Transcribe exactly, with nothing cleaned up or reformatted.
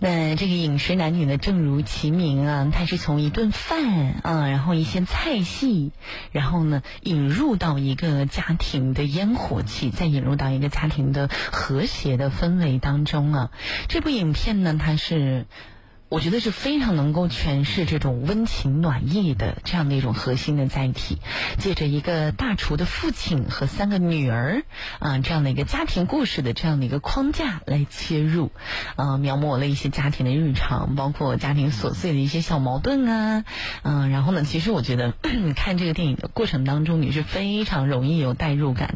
那这个饮食男女呢，正如其名啊，它是从一顿饭啊，然后一些菜系，然后呢引入到一个家庭的烟火气，再引入到一个家庭的和谐的氛围当中啊。这部影片呢，它是我觉得是非常能够诠释这种温情暖意的这样的一种核心的载体，借着一个大厨的父亲和三个女儿啊这样的一个家庭故事的这样的一个框架来切入，啊描摹了一些家庭的日常，包括家庭琐碎的一些小矛盾啊，嗯、啊，然后呢，其实我觉得看这个电影的过程当中，你是非常容易有代入感。